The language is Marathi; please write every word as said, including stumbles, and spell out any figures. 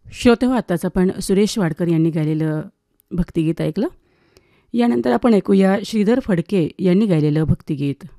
श्रोतेहो, आत्ताच आपण सुरेश वाडकर यांनी गायलेलं भक्तिगीत ऐकलं. यानंतर आपण ऐकूया श्रीधर फडके यांनी गायलेलं भक्तिगीत.